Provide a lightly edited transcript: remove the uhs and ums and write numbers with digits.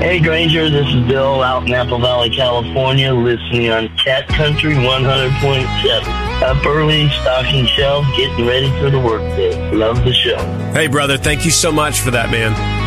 Hey, Granger, this is Bill out in Apple Valley, California, listening on Cat Country 100.7. Up early, stocking shelves, getting ready for the workday. Love the show. Hey, brother, thank you so much for that, man.